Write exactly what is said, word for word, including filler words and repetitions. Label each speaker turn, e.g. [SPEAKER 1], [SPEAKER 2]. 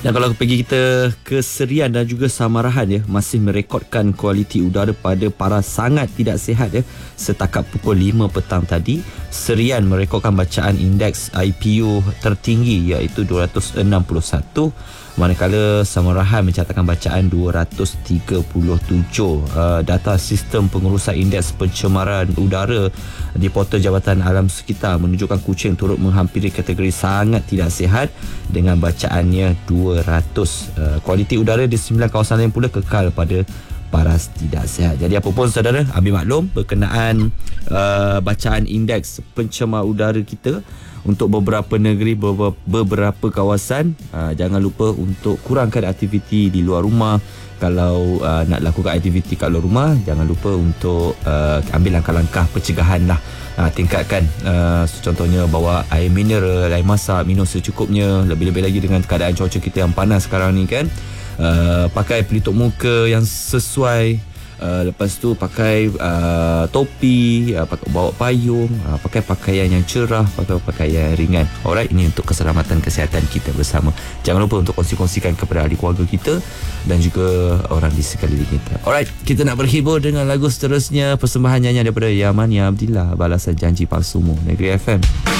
[SPEAKER 1] Dan kalau pergi kita ke Serian dan juga Samarahan ya, masih merekodkan kualiti udara pada paras sangat tidak sihat ya. Setakat pukul lima petang tadi, Serian merekodkan bacaan indeks I P U tertinggi iaitu dua ratus enam puluh satu, manakala Samarahan mencatatkan bacaan dua ratus tiga puluh tujuh. Uh, data sistem pengurusan indeks pencemaran udara di portal Jabatan Alam Sekitar menunjukkan Kuching turut menghampiri kategori sangat tidak sihat dengan bacaannya dua ratus. Uh, kualiti udara di sembilan kawasan lain pula kekal pada paras tidak sihat. Jadi apa pun saudara, ambil maklum berkenaan uh, bacaan indeks pencemar udara kita untuk beberapa negeri, beberapa, beberapa kawasan. Uh, jangan lupa untuk kurangkan aktiviti di luar rumah. Kalau uh, nak lakukan aktiviti kat luar rumah, jangan lupa untuk uh, ambil langkah-langkah pencegahan lah. Uh, tingkatkan uh, contohnya bawa air mineral, air masak, minum secukupnya. Lebih-lebih lagi dengan keadaan cuaca kita yang panas sekarang ni kan. Uh, pakai pelitup muka yang sesuai. Uh, lepas tu pakai uh, topi, uh, pakai bawa payung, uh, pakai pakaian yang cerah, pakai pakaian yang ringan. Alright, ini untuk keselamatan kesihatan kita bersama. Jangan lupa untuk kongsi-kongsikan kepada ahli keluarga kita dan juga orang di sekeliling kita. Alright, kita nak berhibur dengan lagu seterusnya, persembahan nyanyian daripada Yamania Abdillah, Balasan Janji Palsumu, Negeri F M.